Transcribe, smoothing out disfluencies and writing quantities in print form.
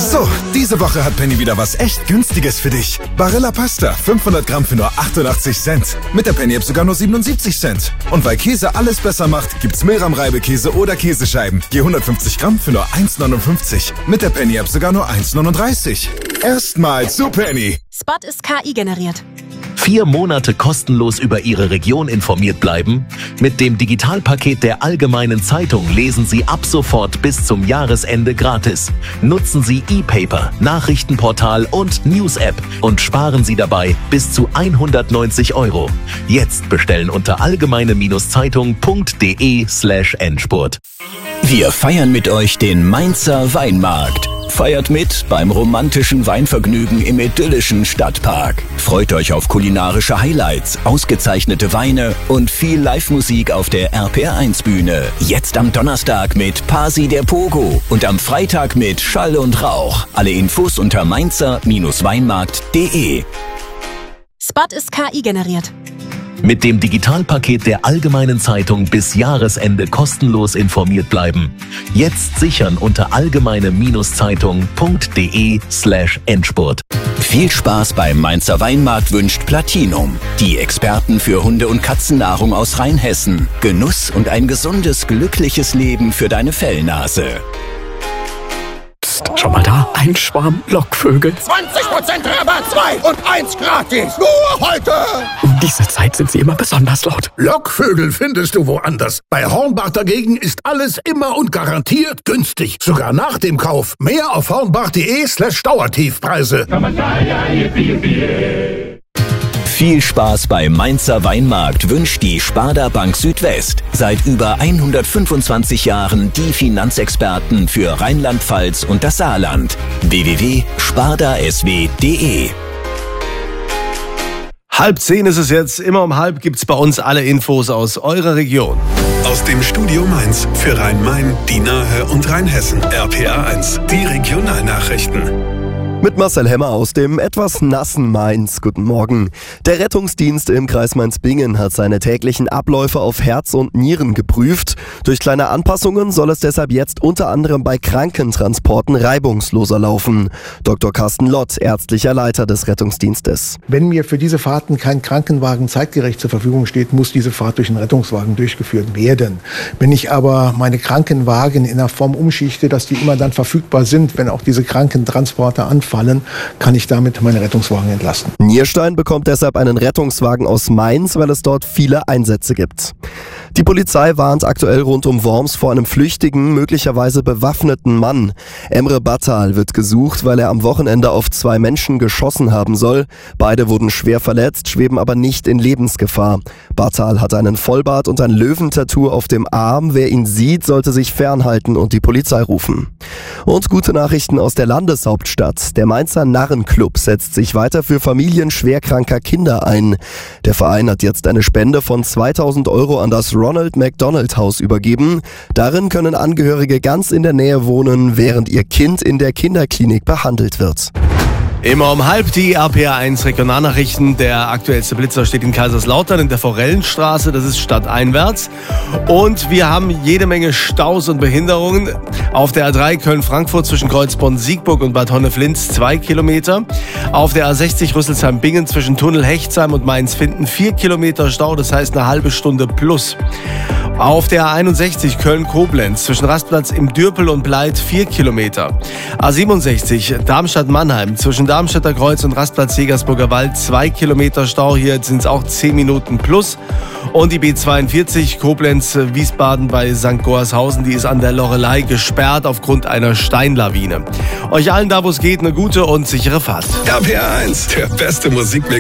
So, diese Woche hat Penny wieder was echt Günstiges für dich. Barilla Pasta, 500 Gramm für nur 88 Cent. Mit der Penny-App sogar nur 77 Cent. Und weil Käse alles besser macht, gibt's Milram-Reibekäse oder Käsescheiben. Je 150 Gramm für nur 1,59. Mit der Penny-App sogar nur 1,39. Erstmal zu Penny. Spot ist KI generiert. 4 Monate kostenlos über Ihre Region informiert bleiben? Mit dem Digitalpaket der Allgemeinen Zeitung lesen Sie ab sofort bis zum Jahresende gratis. Nutzen Sie E-Paper, Nachrichtenportal und News-App und sparen Sie dabei bis zu 190 €. Jetzt bestellen unter allgemeine-zeitung.de/Endspurt. Wir feiern mit euch den Mainzer Weinmarkt. Feiert mit beim romantischen Weinvergnügen im idyllischen Stadtpark. Freut euch auf kulinarische Highlights, ausgezeichnete Weine und viel Live-Musik auf der RPR1-Bühne. Jetzt am Donnerstag mit Pasi der Pogo und am Freitag mit Schall und Rauch. Alle Infos unter mainzer-weinmarkt.de. Spot ist KI generiert. Mit dem Digitalpaket der Allgemeinen Zeitung bis Jahresende kostenlos informiert bleiben. Jetzt sichern unter allgemeine-zeitung.de/Endspurt. Viel Spaß beim Mainzer Weinmarkt wünscht Platinum. Die Experten für Hunde- und Katzennahrung aus Rheinhessen. Genuss und ein gesundes, glückliches Leben für deine Fellnase. Schau mal da, ein Schwarm Lockvögel. 20% Rabatt, 2 und 1 gratis. Nur heute. Um diese Zeit sind sie immer besonders laut. Lockvögel findest du woanders. Bei Hornbach dagegen ist alles immer und garantiert günstig. Sogar nach dem Kauf. Mehr auf hornbach.de/Dauertiefpreise. Viel Spaß beim Mainzer Weinmarkt wünscht die Sparda Bank Südwest. Seit über 125 Jahren die Finanzexperten für Rheinland-Pfalz und das Saarland. www.spardasw.de. 9:30 ist es jetzt. Immer um 9:30 gibt's bei uns alle Infos aus eurer Region. Aus dem Studio Mainz für Rhein-Main, die Nahe und Rheinhessen. RPA1, die Regionalnachrichten. Mit Marcel Hemmer aus dem etwas nassen Mainz. Guten Morgen. Der Rettungsdienst im Kreis Mainz-Bingen hat seine täglichen Abläufe auf Herz und Nieren geprüft. Durch kleine Anpassungen soll es deshalb jetzt unter anderem bei Krankentransporten reibungsloser laufen. Dr. Carsten Lott, ärztlicher Leiter des Rettungsdienstes. Wenn mir für diese Fahrten kein Krankenwagen zeitgerecht zur Verfügung steht, muss diese Fahrt durch einen Rettungswagen durchgeführt werden. Wenn ich aber meine Krankenwagen in einer Form umschichte, dass die immer dann verfügbar sind, wenn auch diese Krankentransporte anfallen, kann ich damit meine Rettungswagen entlasten. Nierstein bekommt deshalb einen Rettungswagen aus Mainz, weil es dort viele Einsätze gibt. Die Polizei warnt aktuell rund um Worms vor einem flüchtigen, möglicherweise bewaffneten Mann. Emre Battal wird gesucht, weil er am Wochenende auf 2 Menschen geschossen haben soll. Beide wurden schwer verletzt, schweben aber nicht in Lebensgefahr. Battal hat einen Vollbart und ein Löwentattoo auf dem Arm. Wer ihn sieht, sollte sich fernhalten und die Polizei rufen. Und gute Nachrichten aus der Landeshauptstadt. Der Mainzer Narrenclub setzt sich weiter für Familien schwerkranker Kinder ein. Der Verein hat jetzt eine Spende von 2.000 € an das Ronald McDonald Haus übergeben. Darin können Angehörige ganz in der Nähe wohnen, während ihr Kind in der Kinderklinik behandelt wird. Immer um 9:30 die RPA1 Regionalnachrichten. Der aktuellste Blitzer steht in Kaiserslautern in der Forellenstraße. Das ist stadteinwärts. Und wir haben jede Menge Staus und Behinderungen. Auf der A3 Köln-Frankfurt zwischen Kreuzborn-Siegburg und Bad Honneflinz 2 Kilometer. Auf der A60 Rüsselsheim-Bingen zwischen Tunnel Hechtsheim und Mainz-Finden 4 Kilometer Stau. Das heißt eine halbe Stunde plus. Auf der A61 Köln-Koblenz zwischen Rastplatz im Dürpel und Bleit 4 Kilometer. A67 Darmstadt-Mannheim zwischen Darmstädter Kreuz und Rastplatz Jägersburger Wald 2 Kilometer Stau. Hier sind es auch 10 Minuten plus. Und die B42 Koblenz-Wiesbaden bei St. Goarshausen, die ist an der Loreley gesperrt aufgrund einer Steinlawine. Euch allen da, wo es geht, eine gute und sichere Fahrt. RPA1, der beste Musikmix.